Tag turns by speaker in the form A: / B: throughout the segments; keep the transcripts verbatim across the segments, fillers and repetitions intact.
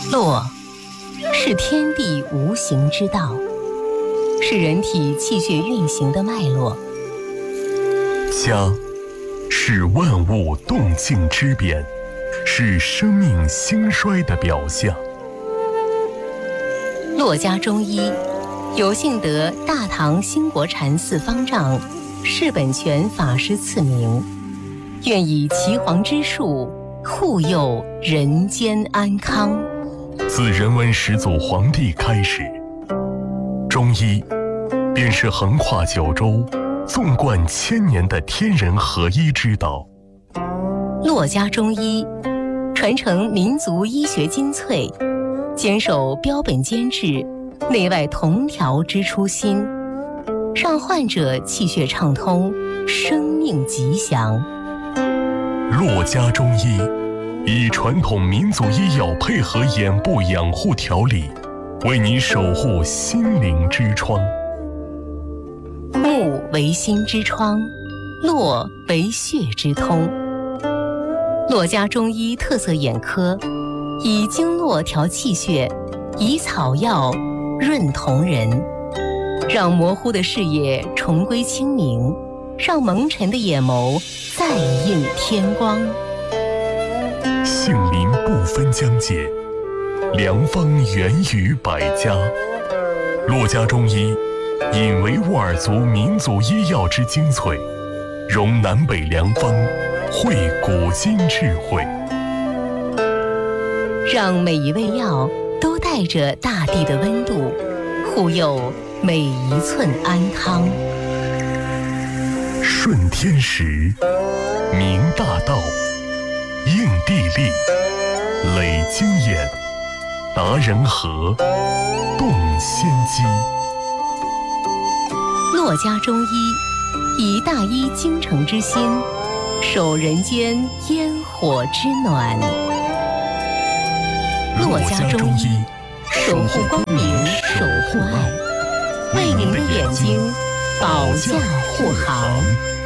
A: 络是天地无形之道，是人体气血运行的脉络。
B: 家是万物动静之变，是生命兴衰的表象。
A: 络家中医有幸得大唐兴国禅寺方丈释本泉法师赐名，愿以岐黄之术护佑人间安康。
B: 自人文始祖黄帝开始，中医便是横跨九州、纵贯千年的天人合一之道。
A: 络家中医传承民族医学精粹，坚守标本兼治、内外同调之初心，让患者气血畅通，生命吉祥。
B: 络家中医以传统民族医药配合眼部养护调理，为你守护心灵之窗。
A: 目为心之窗，络为血之通。络家中医特色眼科，以经络调气血，以草药润瞳仁，让模糊的视野重归清明，让蒙尘的眼眸再映天光。
B: 杏林不分疆界，良方源于百家。络家中医引维吾尔族民族医药之精粹，融南北良方，汇古今智慧，
A: 让每一味药都带着大地的温度，护佑每一寸安康。
B: 顺天时，明大道，应地利，累经验，达人和，动先机。
A: 络家中医以大医精诚之心，守人间烟火之暖。络家中医守护光明，守护爱，为您的眼睛保驾护航。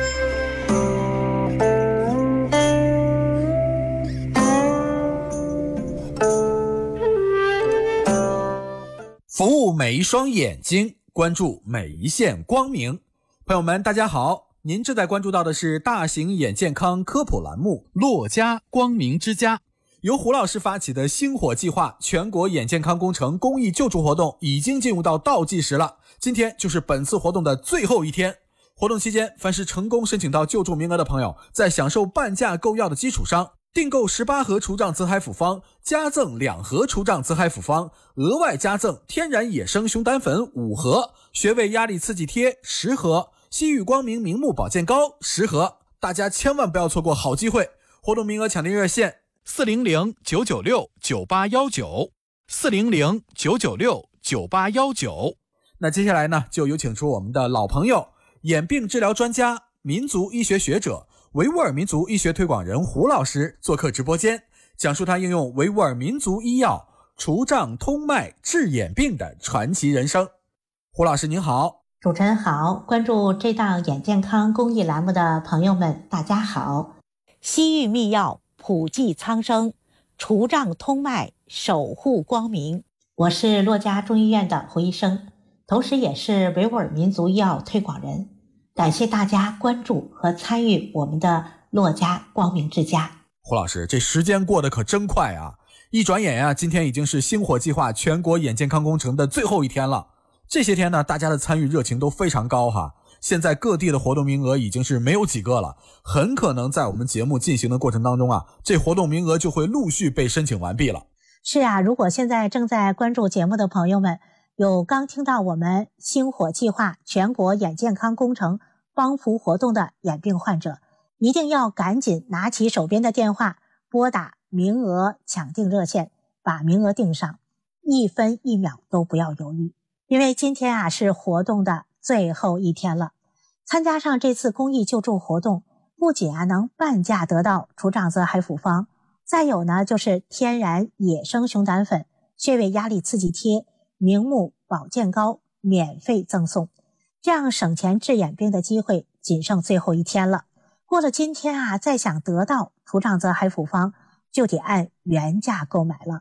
C: 服务每一双眼睛，关注每一线光明。朋友们大家好，您正在关注到的是大型眼健康科普栏目络家光明之家，由胡老师发起的星火计划全国眼健康工程公益救助活动已经进入到倒计时了，今天就是本次活动的最后一天。活动期间，凡是成功申请到救助名额的朋友，在享受半价购药的基础上，订购十八盒除障泽海复方，加赠两盒除障泽海复方，额外加赠天然野生熊胆粉五盒，穴位压力刺激贴十盒，西域光明明目保健膏十盒。大家千万不要错过好机会！活动名额抢订热线四零零九九六九八一九 四零零九九六九八一九。那接下来呢，就有请出我们的老朋友，眼病治疗专家、民族医学学者、维吾尔民族医学推广人胡老师做客直播间，讲述他应用维吾尔民族医药除障通脉治眼病的传奇人生。胡老师您好。
D: 主持人好，关注这档眼健康公益栏目的朋友们大家好。西域秘药普济苍生，除障通脉守护光明。我是络家中医院的胡医生，同时也是维吾尔民族医药推广人。感谢大家关注和参与我们的络家光明之家。
C: 胡老师，这时间过得可真快啊！一转眼啊，今天已经是星火计划全国眼健康工程的最后一天了。这些天呢，大家的参与热情都非常高哈。现在各地的活动名额已经是没有几个了，很可能在我们节目进行的过程当中啊，这活动名额就会陆续被申请完毕了。
D: 是啊，如果现在正在关注节目的朋友们，有刚听到我们星火计划全国眼健康工程帮扶活动的眼病患者，一定要赶紧拿起手边的电话，拨打名额抢订热线，把名额订上，一分一秒都不要犹豫。因为今天啊是活动的最后一天了，参加上这次公益救助活动，不仅啊能半价得到除障泽海复方，再有呢就是天然野生熊胆粉、穴位压力刺激贴、明目保健膏免费赠送。这样省钱治眼病的机会仅剩最后一天了。过了今天啊，再想得到除障泽海复方，就得按原价购买了。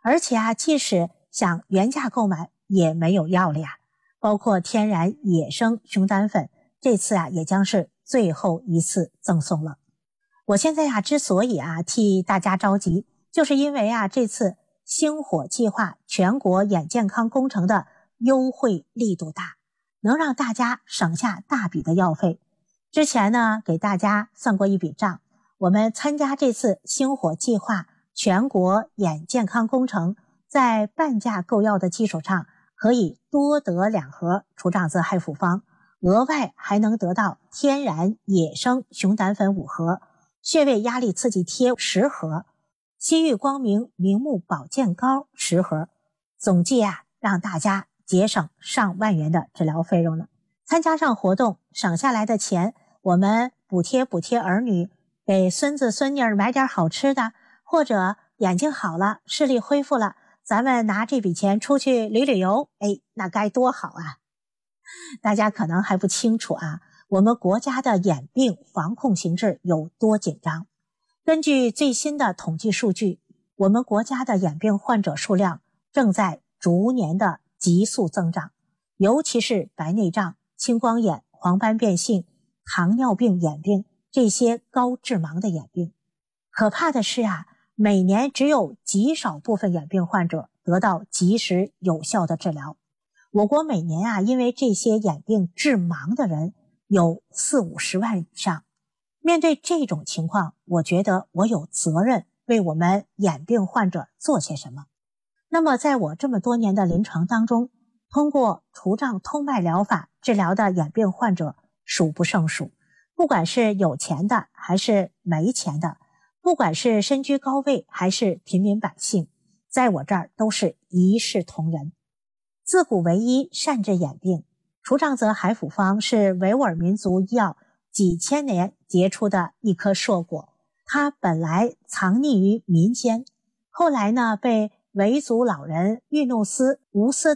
D: 而且啊，即使想原价购买也没有药了呀。包括天然野生熊胆粉，这次啊也将是最后一次赠送了。我现在啊之所以啊替大家着急，就是因为啊这次星火计划全国眼健康工程的优惠力度大，能让大家省下大笔的药费。之前呢给大家算过一笔账，我们参加这次星火计划全国眼健康工程，在半价购药的基础上，可以多得两盒除障泽海复方，额外还能得到天然野生熊胆粉五盒，穴位压力刺激贴十盒，西域光明明目保健膏十盒，总计啊让大家节省上万元的治疗费用呢。参加上活动省下来的钱，我们补贴补贴儿女，给孙子孙女买点好吃的，或者眼睛好了，视力恢复了，咱们拿这笔钱出去旅旅游，哎，那该多好啊！大家可能还不清楚啊，我们国家的眼病防控形势有多紧张。根据最新的统计数据，我们国家的眼病患者数量正在逐年的急速增长，尤其是白内障、青光眼、黄斑变性、糖尿病眼病这些高致盲的眼病。可怕的是啊，每年只有极少部分眼病患者得到及时有效的治疗。我国每年啊，因为这些眼病致盲的人有四五十万以上。面对这种情况，我觉得我有责任为我们眼病患者做些什么。那么在我这么多年的临床当中，通过除障通脉疗法治疗的眼病患者数不胜数，不管是有钱的还是没钱的，不管是身居高位还是平民百姓，在我这儿都是一视同仁。自古为医，善治眼病，除障泽海复方是维吾尔民族医药几千年结出的一颗硕果，它本来藏匿于民间，后来呢被维族老人玉弄斯吴斯